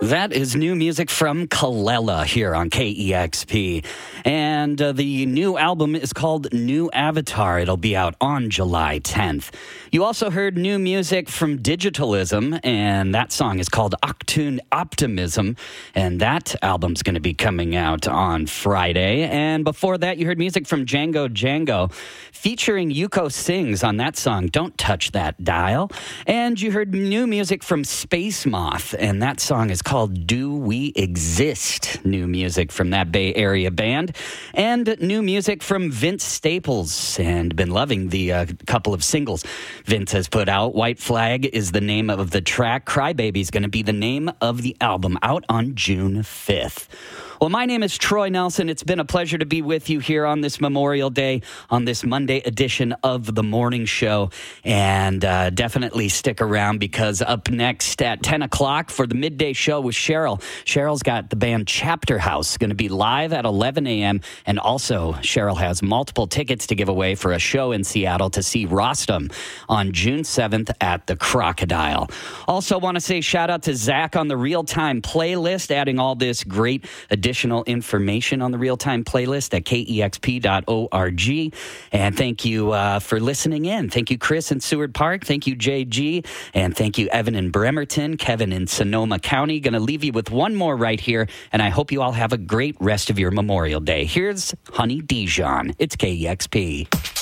That is new music from Kalela here on KEXP. And the new album is called New Avatar. It'll be out on July 10th. You also heard new music from Digitalism, and that song is called Octune Optimism. And that album's going to be coming out on Friday. And before that, you heard music from Django featuring Yuko Sings on that song, Don't Touch That Dial. And you heard new music from Space Moth, and that song is called Do We Exist? New music from that Bay Area band. And new music from Vince Staples, and been loving the couple of singles Vince has put out. White Flag is the name of the track. Crybaby is going to be the name of the album, out on June 5th. Well, my name is Troy Nelson. It's been a pleasure to be with you here on this Memorial Day, on this Monday edition of The Morning Show. And definitely stick around, because up next at 10 o'clock for the midday show with Cheryl. Cheryl's got the band Chapter House, going to be live at 11 a.m. And also, Cheryl has multiple tickets to give away for a show in Seattle to see Rostam on June 7th at the Crocodile. Also want to say shout out to Zach on the Real-Time playlist, adding all this great additional information on the Real-Time playlist at kexp.org. And thank you for listening in. Thank you, Chris in Seward Park. Thank you, JG. And thank you, Evan in Bremerton, Kevin in Sonoma County. Going to leave you with one more right here, and I hope you all have a great rest of your Memorial Day. Here's Honey Dijon. It's KEXP.